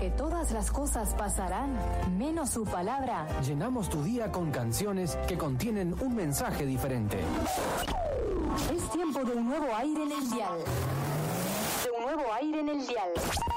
que todas las cosas pasarán, menos su palabra. Llenamos tu día con canciones que contienen un mensaje diferente. Es tiempo de un nuevo aire en el dial. De un nuevo aire en el dial.